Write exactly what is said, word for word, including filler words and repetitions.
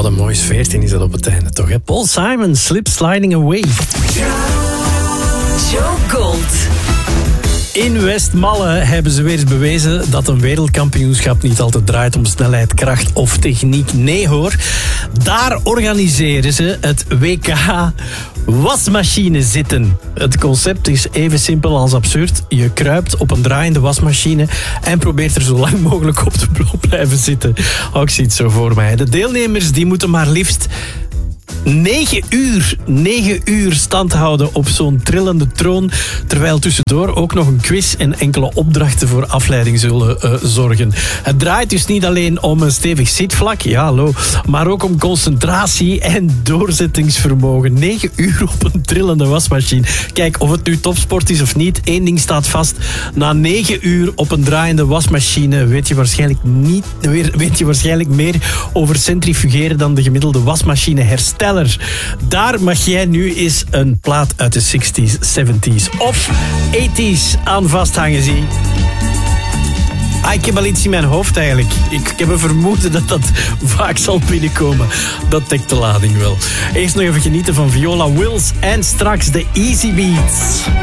Wat een mooi sfeertje is dat op het einde toch, hè? Paul Simon, Slip Sliding Away. Joe Gold. In Westmalle hebben ze weer eens bewezen dat een wereldkampioenschap niet altijd draait om snelheid, kracht of techniek. Nee hoor, daar organiseren ze het W K wasmachine zitten. Het concept is even simpel als absurd. Je kruipt op een draaiende wasmachine en probeert er zo lang mogelijk op te blijven zitten. Oh, ik zie het zo voor mij. De deelnemers die moeten maar liefst negen uur, negen uur stand houden op zo'n trillende troon, terwijl tussendoor ook nog een quiz en enkele opdrachten voor afleiding zullen uh, zorgen. Het draait dus niet alleen om een stevig zitvlak, ja hallo, maar ook om concentratie en doorzettingsvermogen. negen uur op een trillende wasmachine. Kijk, of het nu topsport is of niet, één ding staat vast. Na negen uur op een draaiende wasmachine weet je waarschijnlijk, niet, weet je waarschijnlijk meer over centrifugeren dan de gemiddelde wasmachine herstellen. Daar mag jij nu eens een plaat uit de zestig's, zeventig's of tachtig's aan vasthangen, zie. Ah, ik heb al iets in mijn hoofd eigenlijk. Ik, ik heb een vermoeden dat dat vaak zal binnenkomen. Dat dekt de lading wel. Eerst nog even genieten van Viola Wills en straks de Easy Beats.